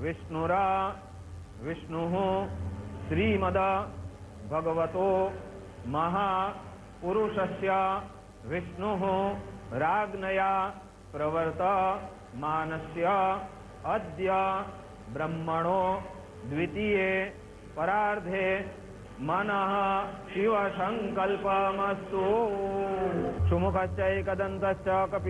विष्णुरा विष्णुः श्रीमद भगवतो महापुरुषस्य विष्णुः राज्ञया प्रवर्तमानस्य अद्य ब्रह्मणो द्वितीये परार्धे मनः शिव संकल्पमस्तु। सुमुखश्च एकदन्तश्च कपि